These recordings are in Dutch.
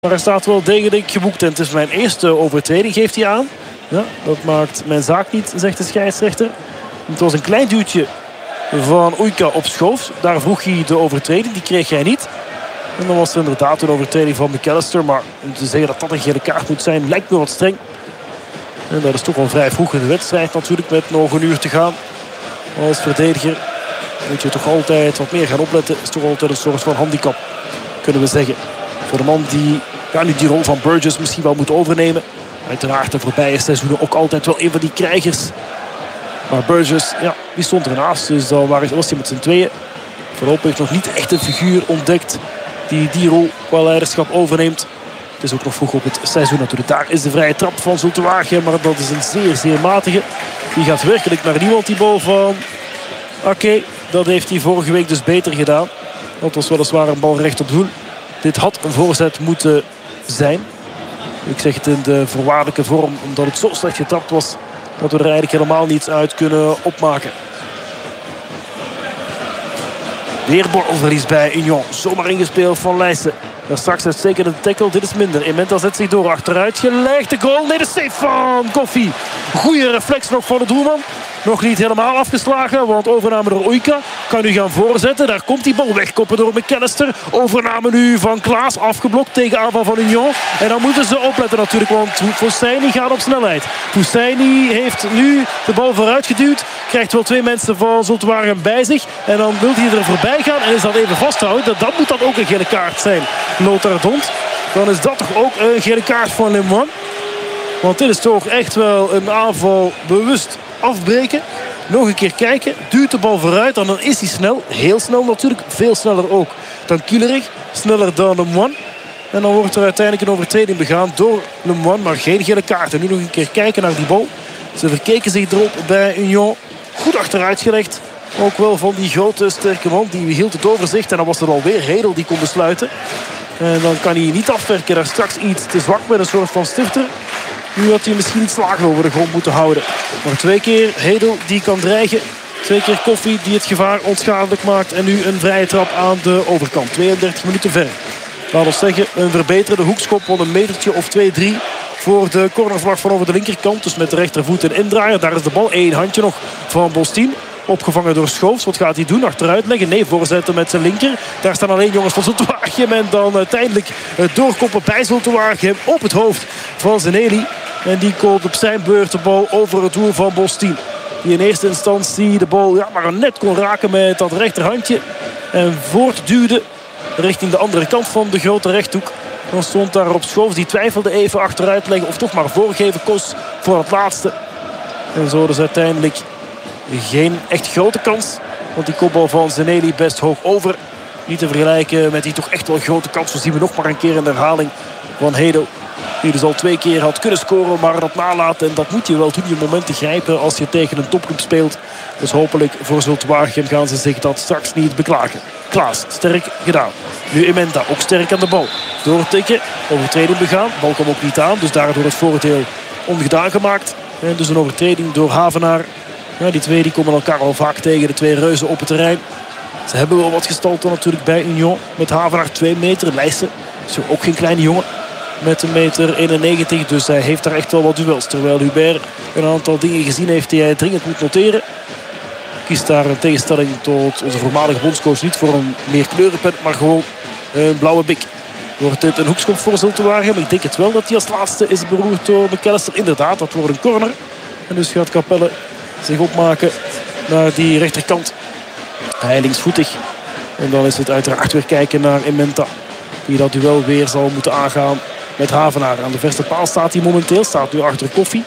Maar er staat wel degelijk geboekt. En het is mijn eerste overtreding, geeft hij aan. Ja, dat maakt mijn zaak niet, zegt de scheidsrechter. Het was een klein duwtje van Ujka op Schoofs. Daar vroeg hij de overtreding, die kreeg hij niet. En dan was er inderdaad een overtreding van McAllister. Maar om te zeggen dat dat een gele kaart moet zijn, lijkt me wat streng. En dat is toch al vrij vroeg in de wedstrijd natuurlijk, met nog een uur te gaan. Als verdediger moet je toch altijd wat meer gaan opletten. Is toch altijd een soort van handicap, kunnen we zeggen. Voor de man die nu die rol van Burgess misschien wel moet overnemen. Uiteraard de voorbije seizoenen ook altijd wel een van die krijgers. Maar Burgess, ja, die stond ernaast. Dus dan was hij met z'n tweeën. Voorlopig nog niet echt een figuur ontdekt die rol qua leiderschap overneemt. Het is ook nog vroeg op het seizoen natuurlijk. Daar is de vrije trap van Zulte Waregem. Maar dat is een zeer, zeer matige. Die gaat werkelijk naar niemand, die bal van Ake. Dat heeft hij vorige week dus beter gedaan. Dat was weliswaar een bal recht op doel. Dit had een voorzet moeten zijn. Ik zeg het in de voorwaardelijke vorm, omdat het zo slecht getrapt was dat we er eigenlijk helemaal niets uit kunnen opmaken. Weer balverlies bij Union. Zomaar ingespeeld van Leijsen. Daar straks uitstekende tackle. Dit is minder. Imenta zet zich door achteruit. Gelegde goal. Nee, de save van Koffie. Goeie reflex nog van de doelman. Nog niet helemaal afgeslagen, want overname door Ujka. Kan nu gaan voorzetten. Daar komt die bal wegkoppen door McAllister. Overname nu van Klaas. Afgeblokt tegen aanval van Union. En dan moeten ze opletten natuurlijk, want Fousseyni gaat op snelheid. Fousseyni heeft nu de bal vooruit geduwd. Krijgt wel twee mensen van Zulte Waregem bij zich. En dan wil hij er voorbij gaan en is dat even vasthouden. Dan moet dat ook een gele kaart zijn. Lothar Dont. Dan is dat toch ook een gele kaart van Lemoine. Want dit is toch echt wel een aanval bewust afbreken. Nog een keer kijken. Duwt de bal vooruit. En dan is hij snel. Heel snel natuurlijk. Veel sneller ook dan Kielerich. Sneller dan Lemoine. En dan wordt er uiteindelijk een overtreding begaan door Lemoine. Maar geen gele kaart. En nu nog een keer kijken naar die bal. Ze verkeken zich erop bij Union. Goed achteruit gelegd. Ook wel van die grote sterke man. Die hield het overzicht. En dan was het alweer Hedel die kon besluiten. En dan kan hij niet afwerken. Daar straks iets te zwak met een soort van stifter. Nu had hij misschien iets lager over de grond moeten houden. Maar 2 keer Hedel die kan dreigen. 2 keer Koffie die het gevaar onschadelijk maakt. En nu een vrije trap aan de overkant. 32 minuten ver. Laat ons zeggen een verbeterde hoekschop van een metertje of 2-3 voor de cornervlag van over de linkerkant. Dus met de rechtervoet een indraaier. Daar is de bal. 1 handje nog van Bostin. Opgevangen door Schoofs. Wat gaat hij doen? Achteruit leggen? Nee, voorzetten met zijn linker. Daar staan alleen jongens van Zulte Waregem. En dan uiteindelijk het doorkoppen bij Zulte Waregem op het hoofd van Zeneli. En die komt op zijn beurt de bal over het doel van Bostin. Die in eerste instantie de bal maar net kon raken met dat rechterhandje. En voortduwde richting de andere kant van de grote rechthoek. Dan stond daar op Schoofs. Die twijfelde even achteruit leggen of toch maar voorgeven kost voor het laatste. En zo dus uiteindelijk geen echt grote kans. Want die kopbal van Zeneli best hoog over. Niet te vergelijken met die toch echt wel grote kans. Zo zien we nog maar een keer in de herhaling van Hedel. Die dus al 2 keer had kunnen scoren, maar dat nalaten. En dat moet je wel doen, je momenten grijpen als je tegen een topclub speelt. Dus hopelijk voor Zulte Waregem gaan ze zich dat straks niet beklagen. Klaas, sterk gedaan. Nu Imenta, ook sterk aan de bal. Doortikken, overtreding begaan. Bal kwam ook niet aan, dus daardoor het voordeel ongedaan gemaakt. En dus een overtreding door Havenaar. Ja, die twee die komen elkaar al vaak tegen, de 2 reuzen op het terrein. Ze hebben wel wat gestalte natuurlijk bij Union. Met Havenaar 2 meter. Leijsen is ook geen kleine jongen. Met 1,91 meter. Dus hij heeft daar echt wel wat duels. Terwijl Hubert een aantal dingen gezien heeft die hij dringend moet noteren. Kiest daar een tegenstelling tot onze voormalige bondscoach niet voor een meer kleurenpen. Maar gewoon een blauwe bik. Wordt dit een hoekschop voor Zulte Waregem? Ik denk het wel dat hij als laatste is beroerd door McAllister. Inderdaad, dat wordt een corner. En dus gaat Capelle zich opmaken naar die rechterkant. Hij linksvoetig. En dan is het uiteraard weer kijken naar Imenta. Die dat duel weer zal moeten aangaan met Havenaar. Aan de verste paal staat hij momenteel. Staat nu achter Koffie.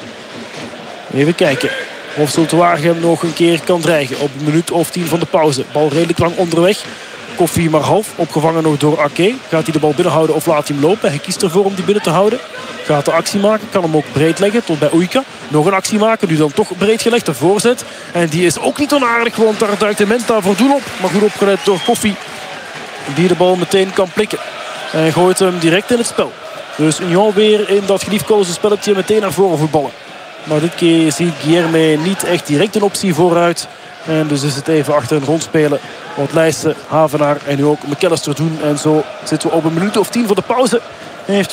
Even kijken of Zulte Waregem nog een keer kan dreigen. Op een minuut of 10 van de pauze. Bal redelijk lang onderweg. Koffie maar half. Opgevangen nog door Ake. Gaat hij de bal binnenhouden of laat hij hem lopen? Hij kiest ervoor om die binnen te houden. Gaat de actie maken. Kan hem ook breed leggen tot bij Ujka. Nog een actie maken. Nu dan toch breed gelegd. De voorzet. En die is ook niet onaardig. Want daar duikt Imenta voor doel op. Maar goed opgelet door Koffie. Die de bal meteen kan plikken. En gooit hem direct in het spel. Dus Union weer in dat geliefkoosde spelletje meteen naar voren voetballen. Maar dit keer ziet Guilherme niet echt direct een optie vooruit. En dus is het even achter een rondspelen. Wat Leijsen, Havenaar en nu ook McAllister doen. En zo zitten we op een minuut of 10 voor de pauze. Heeft